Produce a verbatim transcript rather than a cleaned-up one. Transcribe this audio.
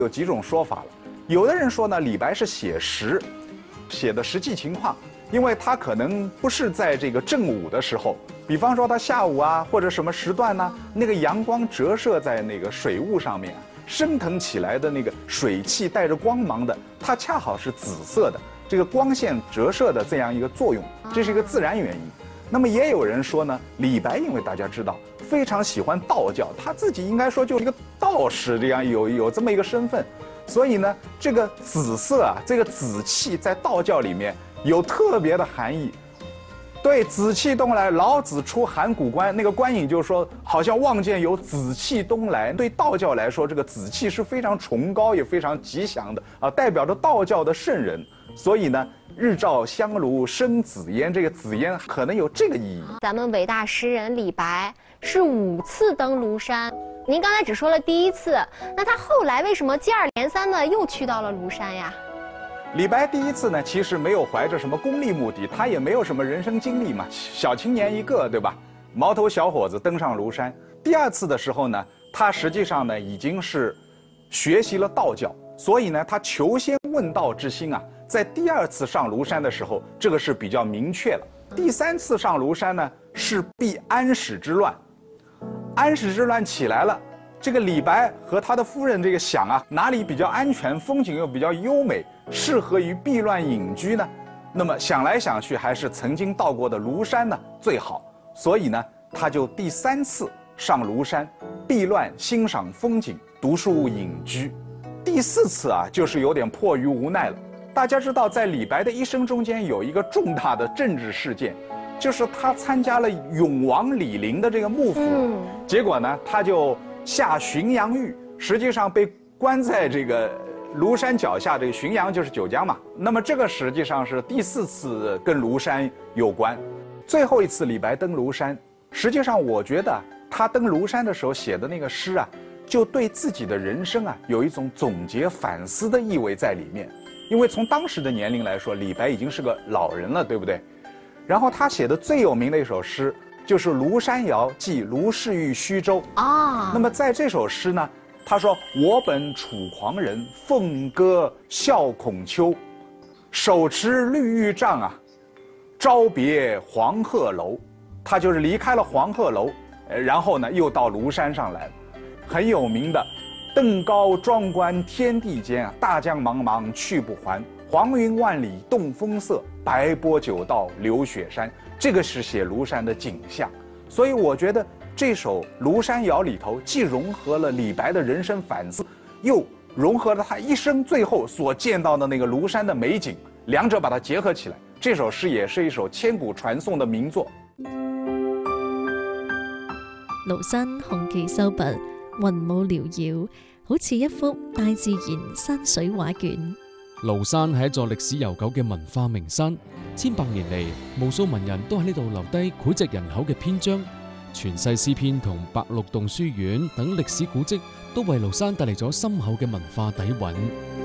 有几种说法了。有的人说呢，李白是写实，写的实际情况，因为他可能不是在这个正午的时候，比方说他下午啊或者什么时段呢，那个阳光折射在那个水雾上面，升腾起来的那个水汽带着光芒的，它恰好是紫色的，这个光线折射的这样一个作用，这是一个自然原因。那么也有人说呢，李白因为大家知道非常喜欢道教，他自己应该说就是一个道士，这样有有这么一个身份，所以呢，这个紫色啊，这个紫气在道教里面有特别的含义。对，紫气东来，老子出函谷关，那个关羽就说，好像望见有紫气东来。对道教来说，这个紫气是非常崇高也非常吉祥的啊，代表着道教的圣人。所以呢，日照香炉生紫烟，这个紫烟可能有这个意义。 咱们伟大诗人李白是五次登庐山，您刚才只说了第一次，那他后来为什么接二连三的又去到了庐山呀？ 李白第一次呢，其实没有怀着什么功利目的，他也没有什么人生经历嘛，小青年一个，对吧？毛头小伙子登上庐山。第二次的时候呢，他实际上呢已经是学习了道教，所以呢，他求仙问道之心啊，在第二次上庐山的时候，这个是比较明确了。第三次上庐山呢，是避安史之乱，安史之乱起来了。这个李白和他的夫人这个想啊，哪里比较安全，风景又比较优美，适合于避乱隐居呢？那么想来想去，还是曾经到过的庐山呢最好。所以呢，他就第三次上庐山，避乱欣赏风景，读书隐居。第四次啊，就是有点迫于无奈了。大家知道，在李白的一生中间有一个重大的政治事件，就是他参加了永王李璘的这个幕府，嗯、结果呢，他就下浔阳狱，实际上被关在这个庐山脚下。这个浔阳就是九江嘛。那么这个实际上是第四次跟庐山有关。最后一次李白登庐山，实际上我觉得他登庐山的时候写的那个诗啊，就对自己的人生啊有一种总结反思的意味在里面。因为从当时的年龄来说，李白已经是个老人了，对不对？然后他写的最有名的一首诗就是《庐山谣》，即卢氏寓虚州啊。那么在这首诗呢，他说：“我本楚狂人，凤歌笑孔丘，手持绿玉杖啊，朝别黄鹤楼。”他就是离开了黄鹤楼，然后呢又到庐山上来了。很有名的“登高壮观天地间啊，大江茫茫去不还。黄云万里动风色，白波九道流雪山。”这个是写庐山的景象。所以我觉得这首《庐山谣》里头既融合了李白的人生反思，又融合了他一生最后所见到的那个庐山的美景，两者把它结合起来，这首诗也是一首千古传颂的名作。 廬山紅旗秀拔，雲霧繚繞，好似一幅大自然山水畫卷。 廬山係一座歷史悠久嘅文化名山，千百年嚟，無數文人都喺呢度留低膾炙人口嘅篇章。傳世詩篇同白鹿洞書院等歷史古蹟，都為廬山帶嚟咗深厚嘅文化底蘊。